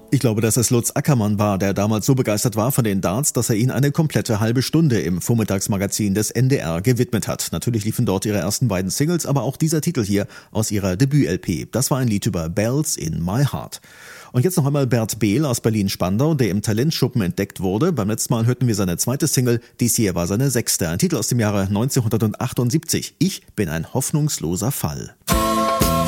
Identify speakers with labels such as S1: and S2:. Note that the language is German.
S1: Ich glaube, dass es Lutz Ackermann war, der damals so begeistert war von den Darts, dass er ihnen eine komplette halbe Stunde im Vormittagsmagazin des NDR gewidmet hat. Natürlich liefen dort ihre ersten beiden Singles, aber auch dieser Titel hier aus ihrer Debüt-LP. Das war ein Lied über Bells in My Heart. Und jetzt noch einmal Bert Behl aus Berlin-Spandau, der im Talentschuppen entdeckt wurde. Beim letzten Mal hörten wir seine zweite Single, dies hier war seine 6. Ein Titel aus dem Jahre 1978. Ich bin ein hoffnungsloser Fall.